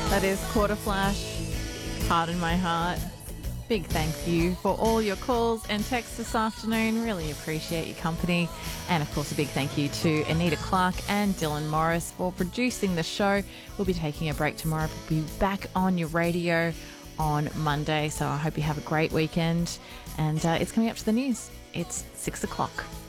That is Quarter Flash, Heart in My Heart. Big thank you for all your calls and texts this afternoon. Really appreciate your company. And, of course, a big thank you to Anita Clark and Dylan Morris for producing the show. We'll be taking a break tomorrow. We'll be back on your radio on Monday. So I hope you have a great weekend. And it's coming up to the news. It's 6 o'clock.